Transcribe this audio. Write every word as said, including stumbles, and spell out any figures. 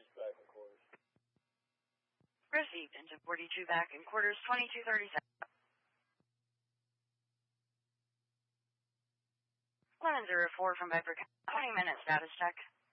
back in quarters. Received into forty-two back in quarters, twenty-two thirty-seven. eleven zero four from Viper, twenty minute status check.